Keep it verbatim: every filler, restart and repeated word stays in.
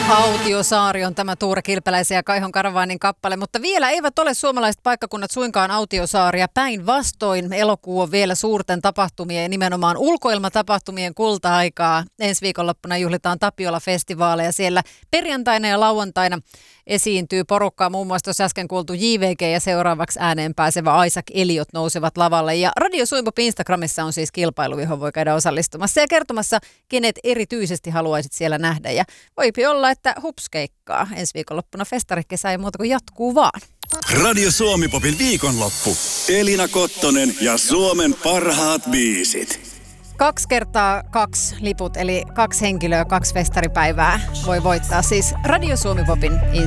Autiosaari on tämä Tuure Kilpeläisen ja Kaihon Karavaanin kappale, mutta vielä eivät ole suomalaiset paikkakunnat suinkaan autiosaaria. Päinvastoin elokuu on vielä suurten tapahtumien ja nimenomaan ulkoilmatapahtumien kulta-aikaa. Ensi viikonloppuna juhlitaan Tapiola-festivaaleja. Siellä perjantaina ja lauantaina esiintyy porukkaa, muun muassa tuossa äsken kuultu J V G ja seuraavaksi ääneen pääsevä Isaac Elliot nousevat lavalle. Ja Radio Suimpo Instagramissa on siis kilpailu, johon voi käydä osallistumassa ja kertomassa, kenet erityisesti haluaisit siellä nähdä. Ja voipi olla, että hupskeikkaa. Ensi viikonloppuna festarikesä ei muuta kuin jatkuu vaan. Radio Suomi-popin viikonloppu. Elina Kottonen ja Suomen parhaat biisit. Kaksi kertaa kaksi liput, eli kaksi henkilöä, kaksi festaripäivää voi voittaa siis Radio Suomi-popin Instagramissa.